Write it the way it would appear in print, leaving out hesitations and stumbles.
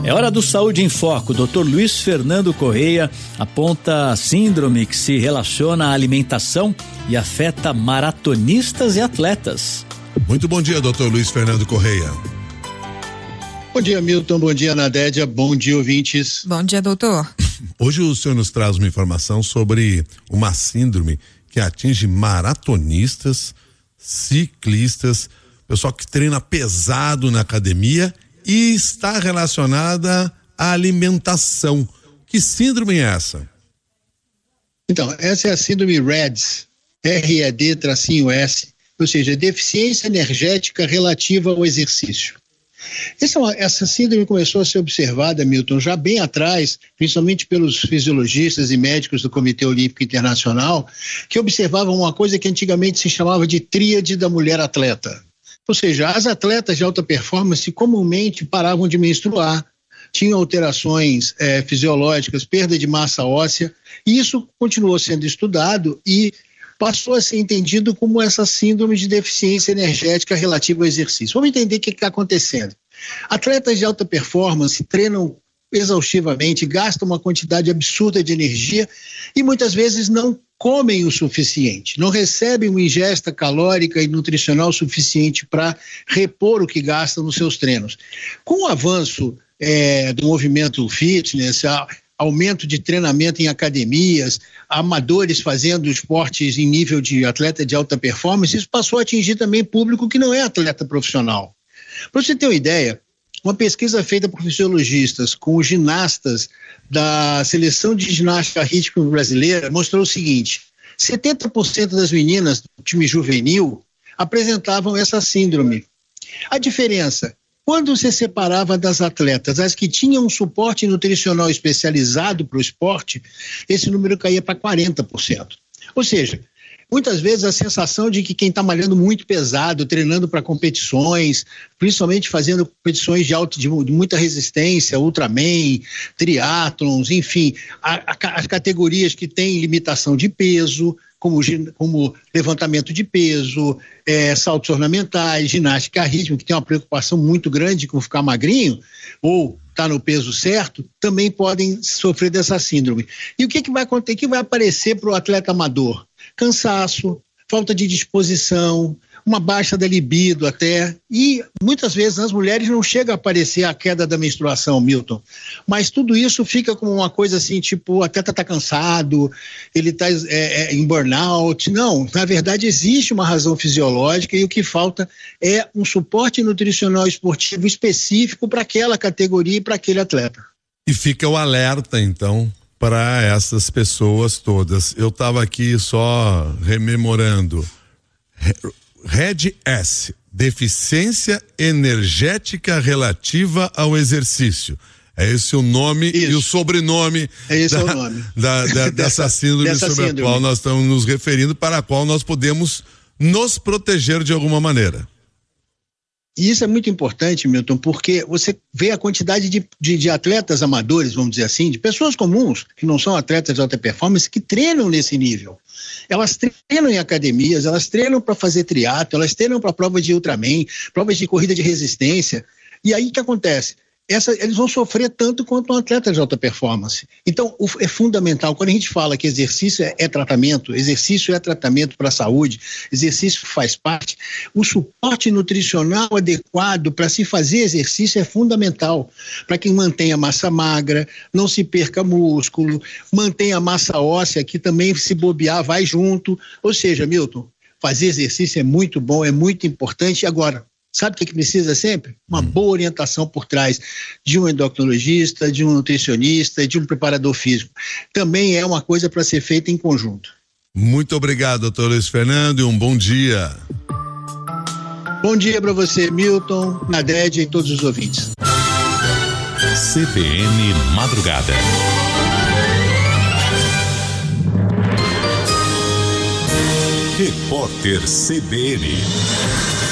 É hora do Saúde em Foco. Dr. Luiz Fernando Correia aponta a síndrome que se relaciona à alimentação e afeta maratonistas e atletas. Muito bom dia, Dr. Luiz Fernando Correia. Bom dia, Milton. Bom dia, Nadédia. Bom dia, ouvintes. Bom dia, doutor. Hoje o senhor nos traz uma informação sobre uma síndrome que atinge maratonistas, ciclistas, pessoal que treina pesado na academia e está relacionada à alimentação. Que síndrome é essa? Então, essa é a síndrome RED-S, R-E-D-S, ou seja, deficiência energética relativa ao exercício. Essa síndrome começou a ser observada, Milton, já bem atrás, principalmente pelos fisiologistas e médicos do Comitê Olímpico Internacional, que observavam uma coisa que antigamente se chamava de tríade da mulher atleta. Ou seja, as atletas de alta performance comumente paravam de menstruar, tinham alterações fisiológicas, perda de massa óssea, e isso continuou sendo estudado e passou a ser entendido como essa síndrome de deficiência energética relativa ao exercício. Vamos entender o que está acontecendo. Atletas de alta performance treinam exaustivamente, gastam uma quantidade absurda de energia e muitas vezes não comem o suficiente, não recebem uma ingesta calórica e nutricional suficiente para repor o que gastam nos seus treinos. Com o avanço do movimento fitness, aumento de treinamento em academias, amadores fazendo esportes em nível de atleta de alta performance, isso passou a atingir também público que não é atleta profissional. Para você ter uma ideia, uma pesquisa feita por fisiologistas com os ginastas da seleção de ginástica rítmica brasileira mostrou o seguinte: 70% das meninas do time juvenil apresentavam essa síndrome. A diferença: quando você separava das atletas as que tinham um suporte nutricional especializado para o esporte, esse número caía para 40%. Ou seja, muitas vezes a sensação de que quem está malhando muito pesado, treinando para competições, principalmente fazendo competições de muita resistência, Ultraman, triatlons, enfim, as categorias que têm limitação de peso, como levantamento de peso, saltos ornamentais, ginástica rítmica, que tem uma preocupação muito grande com ficar magrinho, ou estar no peso certo, também podem sofrer dessa síndrome. E o que vai acontecer? O que vai aparecer para o atleta amador? Cansaço, falta de disposição, uma baixa da libido até, e muitas vezes nas mulheres não chega a aparecer a queda da menstruação, Milton, mas tudo isso fica como uma coisa assim, tipo, o atleta está cansado, ele está em burnout. Não, na verdade existe uma razão fisiológica e o que falta é um suporte nutricional esportivo específico para aquela categoria e para aquele atleta. E fica o alerta, então, para essas pessoas todas. Eu estava aqui só rememorando. RED-S, deficiência energética relativa ao exercício. É esse o nome e o sobrenome dessa síndrome sobre a qual nós estamos nos referindo, para a qual nós podemos nos proteger de alguma maneira. E isso é muito importante, Milton, porque você vê a quantidade de atletas amadores, vamos dizer assim, de pessoas comuns, que não são atletas de alta performance, que treinam nesse nível. Elas treinam em academias, elas treinam para fazer triatlo, elas treinam para prova de Ultraman, provas de corrida de resistência. E aí o que acontece? Eles vão sofrer tanto quanto um atleta de alta performance. Então, é fundamental, quando a gente fala que exercício é tratamento para a saúde, exercício faz parte, o suporte nutricional adequado para se fazer exercício é fundamental, para quem mantenha massa magra, não se perca músculo, mantenha massa óssea, que também, se bobear, vai junto. Ou seja, Milton, fazer exercício é muito bom, é muito importante. Agora, sabe o que precisa sempre? Uma boa orientação por trás de um endocrinologista, de um nutricionista, de um preparador físico. Também é uma coisa para ser feita em conjunto. Muito obrigado, doutor Luiz Fernando, e um bom dia. Bom dia para você, Milton, Nadédia e todos os ouvintes. CBN Madrugada. Repórter CBN.